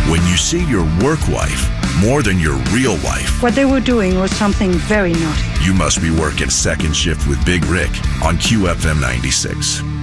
when you see your work wife more than your real wife. What they were doing was something very naughty. You must be working second shift with Big Rick on QFM 96.